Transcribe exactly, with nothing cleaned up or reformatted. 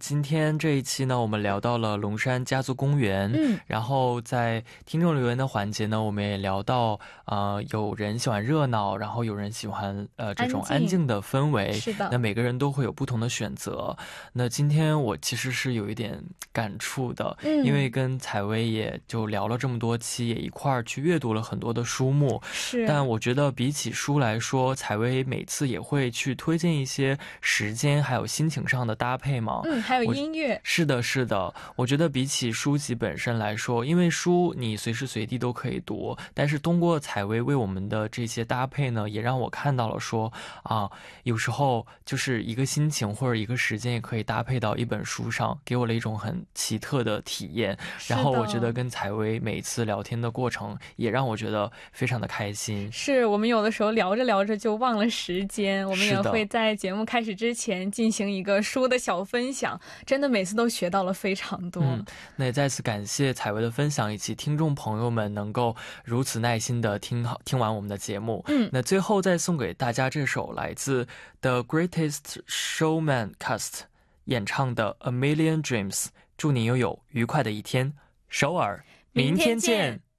今天这一期呢，我们聊到了龙山家族公园，嗯，然后在听众留言的环节呢，我们也聊到呃有人喜欢热闹，然后有人喜欢呃这种安静的氛围，是的，那每个人都会有不同的选择。那今天我其实是有一点感触的，嗯，因为跟采薇也就聊了这么多期，也一块儿去阅读了很多的书目，是，但我觉得比起书来说，采薇每次也会去推荐一些时间还有心情上的搭配嘛，嗯，还有音乐，是的是的，我觉得比起书籍本身来说，因为书你随时随地都可以读，但是通过采薇为我们的这些搭配呢，也让我看到了说啊，有时候就是一个心情或者一个时间也可以搭配到一本书上，给我了一种很奇特的体验。然后我觉得跟采薇每一次聊天的过程也让我觉得非常的开心。是，我们有的时候聊着聊着就忘了时间，我们也会在节目开始之前进行一个书的小分享，真的每次都学到了非常多。嗯，那也再次感谢采薇的分享，以及听众朋友们能够如此耐心的听好听完我们的节目。嗯，那最后再送给大家这首来自 The Greatest Showman Cast 演唱的 A Million Dreams， 祝你拥有愉快的一天。首尔，明天见。